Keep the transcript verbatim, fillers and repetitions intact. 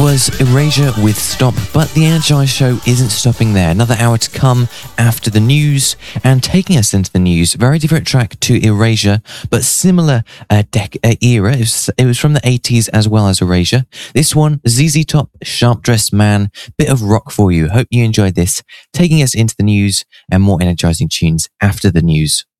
was Erasure with Stop, but the Energize show isn't stopping there. Another hour to come after the news, and taking us into the news, very different track to Erasure, but similar uh, dec- uh, era. It was, it was from the eighties as well as Erasure. This one, Z Z Top, Sharp Dressed Man, bit of rock for you. Hope you enjoyed this, taking us into the news and more energizing tunes after the news.